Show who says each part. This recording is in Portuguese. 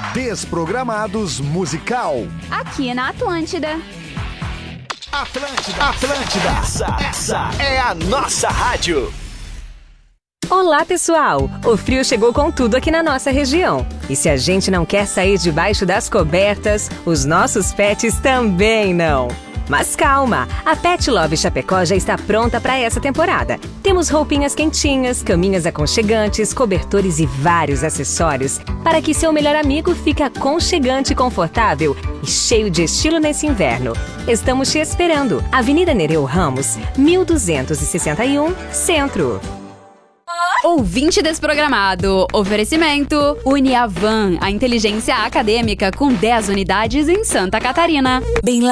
Speaker 1: Desprogramados Musical.
Speaker 2: Aqui na Atlântida.
Speaker 3: Atlântida. Essa é a nossa rádio.
Speaker 4: Olá, pessoal! O frio chegou com tudo aqui na nossa região. E se a gente não quer sair debaixo das cobertas, os nossos pets também não. Mas calma! A Pet Love Chapecó já está pronta para essa temporada. Temos roupinhas quentinhas, caminhas aconchegantes, cobertores e vários acessórios para que seu melhor amigo fique aconchegante e confortável e cheio de estilo nesse inverno. Estamos te esperando. Avenida Nereu Ramos, 1261, Centro.
Speaker 2: Ouvinte desprogramado. Oferecimento Uniavan, a inteligência acadêmica com 10 unidades em Santa Catarina.